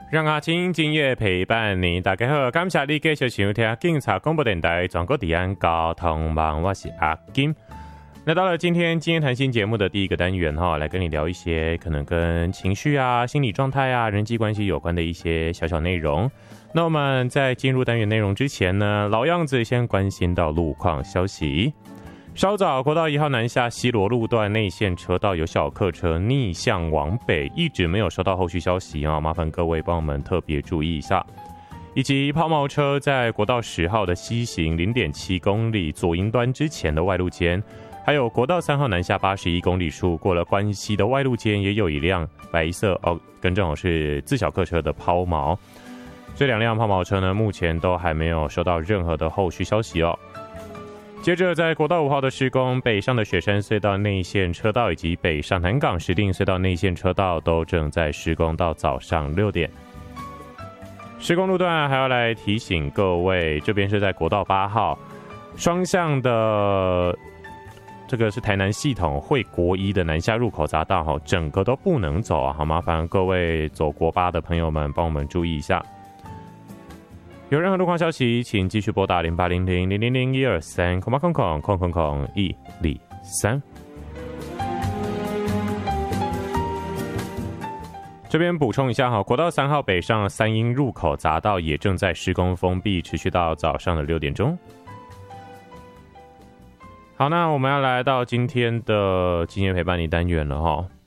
让阿青今夜陪伴你，大家好，感谢你继续收听警察广播电台全国治安交通网，我是阿金。来到了今天谈心节目的第一个单元哈，来跟你聊一些可能跟情绪啊、心理状态啊、人际关系有关的一些小小内容。那我们在进入单元内容之前呢，老样子先关心到路况消息。稍早，国道1号南下西螺路段内线车道有小客车逆向往北，一直没有收到后续消息啊，麻烦各位帮我们特别注意一下。以及抛锚车在国道10号的西行 0.7 公里左营端之前的外路间，还有国道3号南下81公里处过了关西的外路间，也有一辆白色更正是自小客车的抛锚。这两辆抛锚车呢，目前都还没有收到任何的后续消息哦。接着，在国道5号的施工，北上的雪山隧道内线车道以及北上南港石碇隧道内线车道都正在施工到早上6点。施工路段还要来提醒各位，这边是在国道8号双向的，这个是台南系统会国一的南下入口匝道，整个都不能走啊！好，麻烦各位走国8的朋友们帮我们注意一下。有任何路况消息，请继续拨打0800-000-123，0800-123。这边补充一下哈，国道3号北上三鶯入口匝道也正在施工封闭，持续到早上的6点钟。好，那我们要来到今天的今夜陪伴你单元了哈。